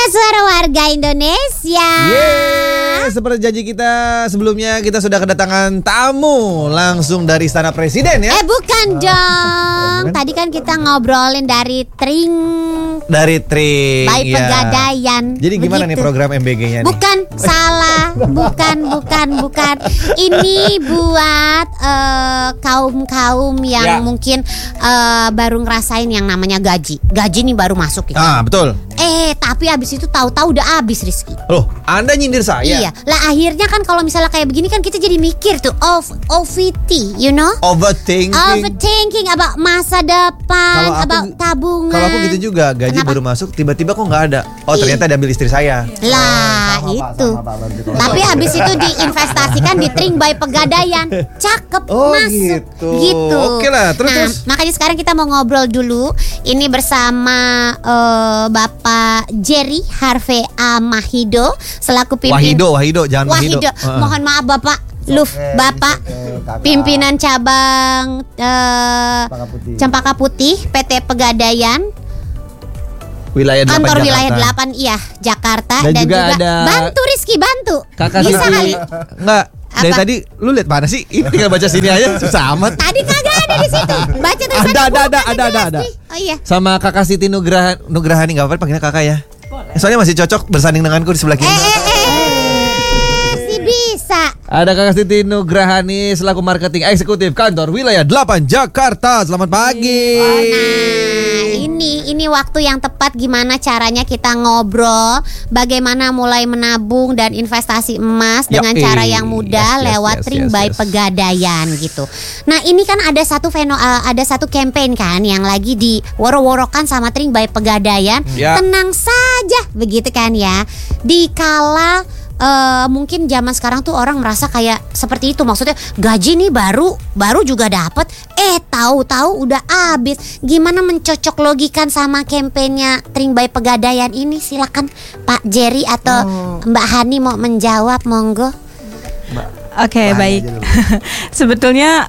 Suara Warga Indonesia. Seperti janji kita sebelumnya, kita sudah kedatangan tamu langsung dari Istana Presiden ya. Bukan dong. Tadi kan kita ngobrolin dari Tring Bayi ya. Pegadaian. Jadi gimana nih program MBG-nya nih? Bukan, salah. Bukan. Ini buat kaum-kaum yang mungkin baru ngerasain yang namanya gaji. Gaji nih baru masuk gitu. Betul. Tapi abis itu tahu-tahu udah habis, Rizky. Loh, Anda nyindir saya? Iya. Lah akhirnya kan kalau misalnya kayak begini kan kita jadi mikir tuh OVT, you know? Overthinking about masa depan, about tabungan. Kalau aku gitu juga, gaji baru masuk tiba-tiba kok nggak ada. Oh, ternyata diambil istri saya. Lah, itu. Tapi habis itu diinvestasikan di Tring Bayi Pegadaian. Cakep, masuk. Gitu. Oke lah, terus. Makanya sekarang kita mau ngobrol dulu. Ini bersama Bapak Jerry Harvey Mahido selaku pimpin. Wahido, jangan Mahido. Mohon maaf Bapak. Bapak pimpinan cabang Cempaka Putih PT Pegadaian. Kantor wilayah 8 Jakarta. Dan juga ada bantu Rizky, bantu. Kakak bisa kali. Enggak. Dari tadi lu lihat mana sih? Ini tinggal baca sini aja, susah amat. Tadi kagak ada di situ. Baca tulisan. Ada. Oh iya. Sama Kakak Siti Nugrahani, enggak apa-apa panggilnya Kakak ya. Soalnya masih cocok bersanding denganku di sebelah kiri. Si bisa. Ada Kakak Siti Nugrahani selaku marketing eksekutif kantor wilayah 8 Jakarta. Selamat pagi. Ini waktu yang tepat gimana caranya kita ngobrol bagaimana mulai menabung dan investasi emas dengan cara yang mudah lewat Tring Bayi Pegadaian gitu. Nah, ini kan ada satu campaign kan yang lagi diworo-worokan sama Tring Bayi Pegadaian. Tenang saja begitu kan ya. Dikala mungkin zaman sekarang tuh orang merasa kayak seperti itu, maksudnya gaji nih baru juga dapat, tahu-tahu udah habis. Gimana mencocok logikan sama kampanyenya Tring Bayi Pegadaian ini? Silakan Pak Jerry atau Mbak Hani mau menjawab, monggo. Oke, baik. Sebetulnya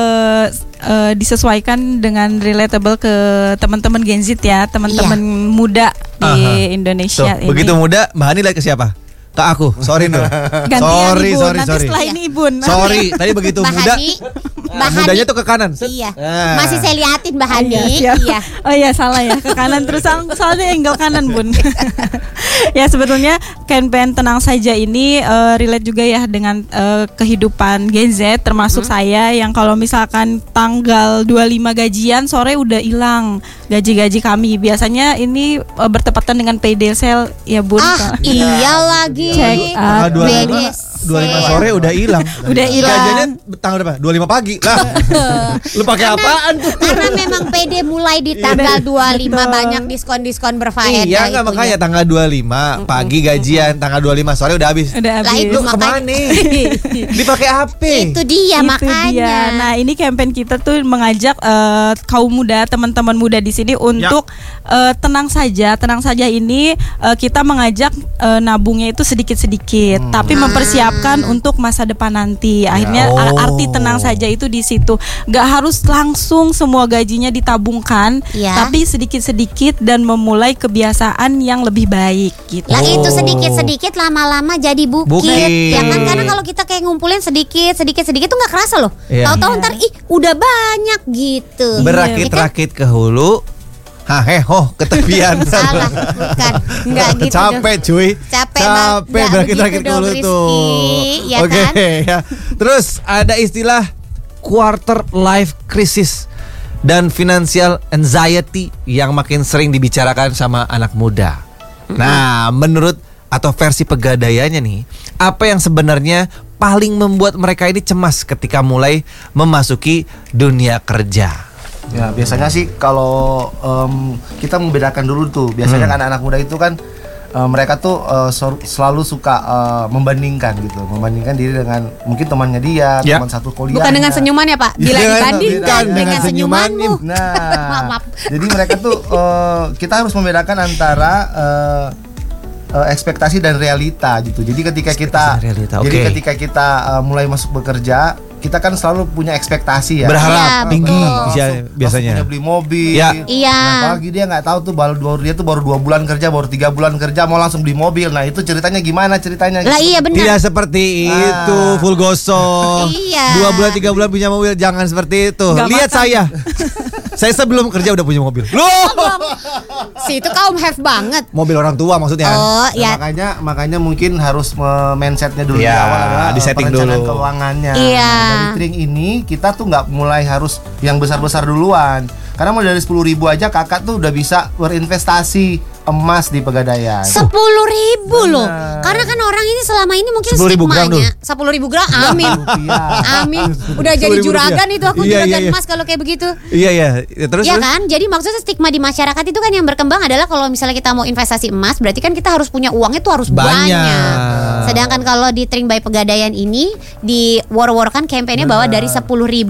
disesuaikan dengan relatable ke teman-teman Gen Z ya, teman-teman muda di Indonesia. Tuh, begitu muda, Mbak Hani lihat ke siapa? Ke aku, sorry dulu. Sorry. Nanti setelah ini Ibun. Sorry, tadi begitu muda. Mudanya tuh ke kanan. Iya. Masih saya liatin Mbak Hani. Iya. Oh iya, salah ya, ke kanan terus soalnya angle kanan, Bun. Ya, sebetulnya campaign Tenang Saja ini relate juga ya dengan kehidupan Gen Z, termasuk saya yang kalau misalkan tanggal 25 gajian sore udah hilang gaji kami. Biasanya ini bertepatan dengan payday sale ya, Bun. Iya lagi. Cek 25 sore udah hilang. Gajiannya tanggal berapa? 25 pagi. Lah. Lu pakai apaan tuh? Karena memang PD mulai di tanggal 25 banyak diskon-diskon berfaedah. Iya, enggak makanya tanggal 25 pagi gajian, tanggal 25 sore udah habis. Lah itu kemana? Dipakai HP. Itu dia makanya. Nah, ini campaign kita tuh mengajak kaum muda, teman-teman muda di sini untuk tenang saja ini kita mengajak nabungnya itu sedikit-sedikit, tapi mempersiapkan untuk masa depan nanti. Akhirnya arti tenang saja itu di situ. Gak harus langsung semua gajinya ditabungkan, tapi sedikit-sedikit dan memulai kebiasaan yang lebih baik gitu. Lah itu sedikit-sedikit lama-lama jadi bukit. Ya kan, karena kalau kita kayak ngumpulin sedikit tuh gak kerasa loh. Tahu-tahu ntar udah banyak gitu. Berakit-rakit ke hulu, ke tepian. Salah, bukan. Enggak gitu. Capek cuy. Capek berakit-rakit ke hulu tuh. Ya kan? Ya. Terus ada istilah quarter life crisis dan financial anxiety yang makin sering dibicarakan sama anak muda. Nah, menurut atau versi Pegadaiannya nih, apa yang sebenarnya paling membuat mereka ini cemas ketika mulai memasuki dunia kerja? Ya, biasanya sih kalau kita membedakan dulu tuh, biasanya kan anak-anak muda itu kan mereka tuh selalu suka membandingkan diri dengan mungkin temannya dia, teman satu kuliah. Bukan dengan senyuman ya Pak, bila dibandingkan dengan senyumanmu. Nah, maaf. Jadi mereka tuh kita harus membedakan antara ekspektasi dan realita gitu. Jadi ketika kita mulai masuk bekerja, kita kan selalu punya ekspektasi ya. Berharap Iya, tinggi betul. biasanya. Punya beli mobil. Ya. Iya. Nah, apalagi dia nggak tahu tuh dia tuh baru 2 bulan kerja, baru 3 bulan kerja mau langsung beli mobil. Nah itu ceritanya gimana ceritanya? Lah iya benar. Tidak seperti itu, full gosong. Iya. 2 bulan 3 bulan punya mobil, jangan seperti itu. Nggak Lihat makan. saya. Saya sebelum kerja udah punya mobil. Loh, Si itu kaum have banget. mobil orang tua maksudnya. Oh, Nah, ya. makanya mungkin harus mindsetnya dulu Iya, di awal adalah di-setting perencanaan dulu. keuangannya. Iya. Nah, dari Tring ini kita tuh nggak mulai harus yang besar-besar duluan. Karena mulai dari 10.000 aja kakak tuh udah bisa berinvestasi emas di Pegadaian. 10.000 loh. Karena kan orang ini selama ini mungkin 10.000 gram dulu. stigmanya 10.000 gram. Amin. Rupiah. Amin. Udah jadi 10.000 juragan rupiah. itu aku Iya, juragan iya. emas kalau kayak begitu. Iya iya. Ya, terus Iya terus? kan? Jadi maksudnya stigma di masyarakat itu kan yang berkembang adalah kalau misalnya kita mau investasi emas berarti kan kita harus punya uangnya tuh harus Banyak. banyak. Sedangkan kalau di Tring by Pegadaian ini di war-warkan kampanye bahwa dari 10.000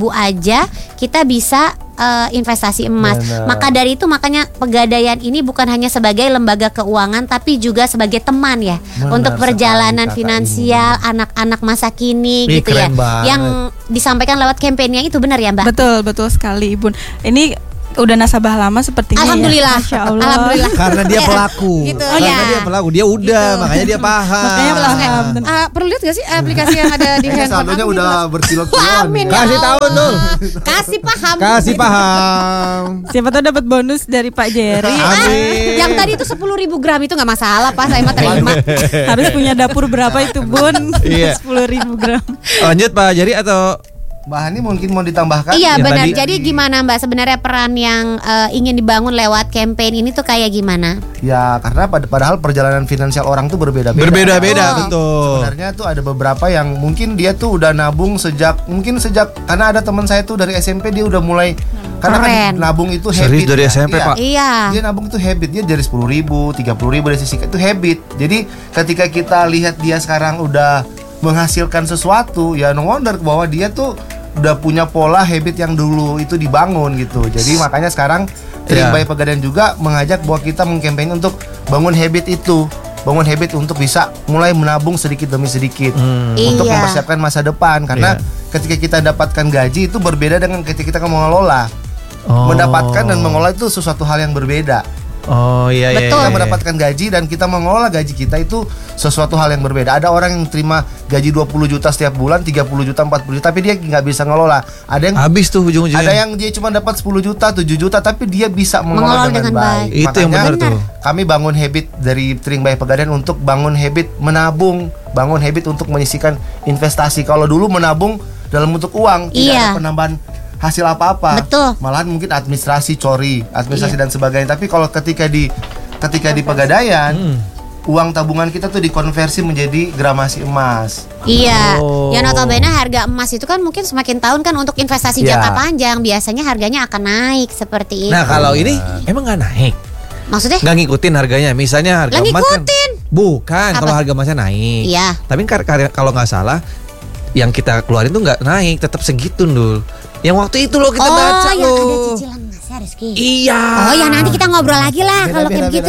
aja kita bisa investasi emas. Benar. Maka dari itu makanya Pegadaian ini bukan hanya sebagai lembaga keuangan tapi juga sebagai teman ya Benar untuk perjalanan sekali, Kakak finansial anak-anak masa kini Ih, gitu ya. keren banget. Yang disampaikan lewat kampanye itu benar ya, Mbak? Betul sekali, Bun. Ini udah nasabah lama sepertinya. Alhamdulillah. Ya. Masya Allah. Alhamdulillah. Karena dia pelaku. Gitu, Karena ya. dia pelaku. Dia udah, makanya dia paham. Makanya paham. Perlu lihat gak sih aplikasi yang ada di Kayaknya handphone saldonya aku udah gitu. berkilo-kiloan. Amin. ya. Kasih tahu tuh. Kasih paham. Kasih paham. Siapa tahu dapat bonus dari Pak Jerry. Amin. Yang tadi itu 10.000 gram itu nggak masalah Pak, saya mah terima. Harus punya dapur berapa itu, Bun? Iya. 10.000 gram. Lanjut Pak Jerry atau Mbak Hani mungkin mau ditambahkan? Iya Yang benar. tadi- Jadi gimana Mbak sebenarnya peran yang ingin dibangun lewat campaign ini tuh kayak gimana? Ya karena padahal perjalanan finansial orang tuh berbeda-beda. berbeda-beda Oh. betul. Sebenarnya tuh ada beberapa yang mungkin dia tuh udah nabung sejak karena ada teman saya tuh dari SMP dia udah mulai karena Keren. kan nabung itu Serius habit. dari ya. SMP, Iya. Pak? Iya. Dia nabung itu habit, dia dari 10.000, 30.000 dari sisi itu habit. Jadi ketika kita lihat dia sekarang udah menghasilkan sesuatu, ya no wonder bahwa dia tuh udah punya pola habit yang dulu itu dibangun gitu. Jadi makanya sekarang Tring Iya. by Pegadaian juga mengajak bahwa kita mengkampanye untuk bangun habit itu. Bangun habit untuk bisa mulai menabung sedikit demi sedikit untuk Iya. mempersiapkan masa depan karena Iya. ketika kita dapatkan gaji itu berbeda dengan ketika kita mengelola. Oh. Mendapatkan dan mengelola itu sesuatu hal yang berbeda. Oh iya iya. Betul. Kita iya. mendapatkan gaji dan kita mengelola gaji kita itu sesuatu hal yang berbeda. Ada orang yang terima gaji 20 juta setiap bulan, 30 juta, 40 juta, tapi dia nggak bisa ngelola. Ada yang Habis tuh ujung-ujungnya. ada yang dia cuma dapat 10 juta, 7 juta, tapi dia bisa mengelola dengan baik. Itu yang Makanya benar tuh. kami bangun habit dari Tring by Pegadaian untuk bangun habit menabung, bangun habit untuk menyisihkan investasi. Kalau dulu menabung dalam bentuk uang, tidak Iya. ada penambahan hasil apa-apa. Betul. Malahan mungkin administrasi Iya. dan sebagainya. Tapi kalau ketika di Pegadaian, uang tabungan kita tuh dikonversi menjadi gramasi emas. Iya, Oh. ya notabene harga emas itu kan mungkin semakin tahun kan untuk investasi Iya. jangka panjang biasanya harganya akan naik seperti itu. Nah kalau ini emang nggak naik, Maksudnya? nggak ngikutin harganya. Misalnya harga Lah, emas kan, ngikutin. bukan Apa? kalau harga emasnya naik. Iya. Tapi kalau nggak salah, yang kita keluarin tuh nggak naik, tetap segitu dul. Yang waktu itu loh kita baca yang loh. ada cicilan emasnya Rizky. Iya. Oh ya nanti kita ngobrol lagi lah kalau kayak begitu.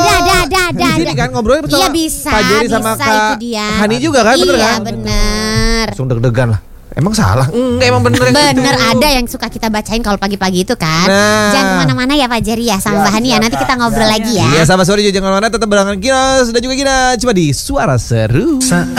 Ada. Di sini kan ngobrolnya bersama Iya bisa, Pak Jerry sama bisa Kak itu dia. Hani juga kan, bener Iya kan? bener. Langsung deg-degan lah. Emang salah? Enggak, emang bener. yang Bener gitu. ada yang suka kita bacain kalau pagi-pagi itu kan. Nah. Jangan kemana-mana ya Pak Jerry ya sama Ya, Mbak Hani ya. Nanti siap, kita Kak. ngobrol lagi ya. Iya, sahabat sore jangan kemana-mana, tetap barengan Kinos dan juga Gina. Cuma di Suara Seru.